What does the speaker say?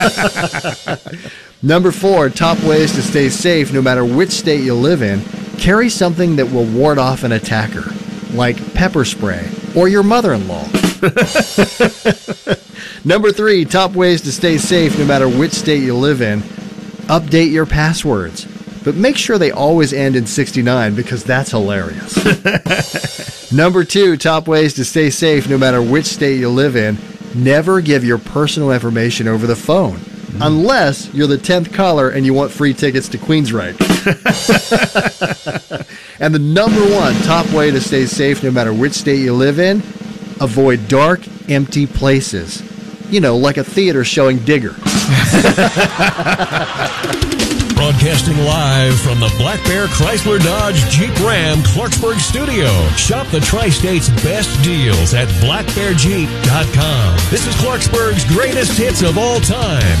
Number 4, top ways to stay safe no matter which state you live in. Carry something that will ward off an attacker, like pepper spray or your mother-in-law. Number 3, top ways to stay safe no matter which state you live in. Update your passwords, but make sure they always end in 69 because that's hilarious. Number 2, top ways to stay safe no matter which state you live in. Never give your personal information over the phone, unless you're the 10th caller and you want free tickets to Queensryche. And the number 1 top way to stay safe no matter which state you live in, avoid dark, empty places. You know, like a theater showing Digger. Broadcasting live from the Black Bear Chrysler Dodge Jeep Ram Clarksburg studio. Shop the Tri-State's best deals at blackbearjeep.com. This is Clarksburg's greatest hits of all time.